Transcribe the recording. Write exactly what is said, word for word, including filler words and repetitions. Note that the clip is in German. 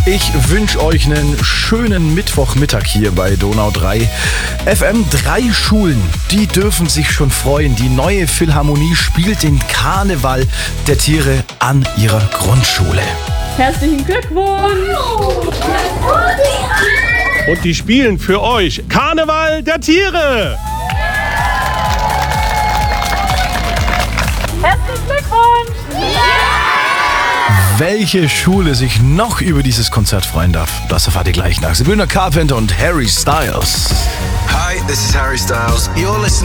Ich wünsche euch einen schönen Mittwochmittag hier bei Donau drei F M. Drei Schulen, die dürfen sich schon freuen. Die neue Philharmonie spielt den Karneval der Tiere an ihrer Grundschule. Herzlichen Glückwunsch! Und die spielen für euch Karneval der Tiere. Herzlichen Glückwunsch! Welche Schule sich noch über dieses Konzert freuen darf, das erfahrt ihr gleich nach Sabrina Carpenter und Harry Styles. Hi, this is Harry Styles. You're listening